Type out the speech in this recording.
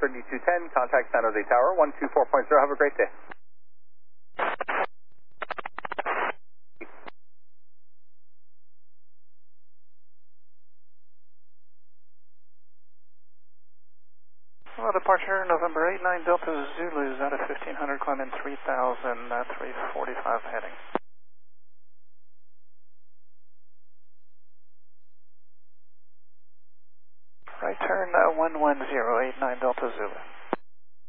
3210, contact San Jose Tower, 124.0. Have a great day. Well, departure November 89 Delta Zulu is out of 1500, climbing 3000, 345 heading. Right turn 11089 Delta Zulu.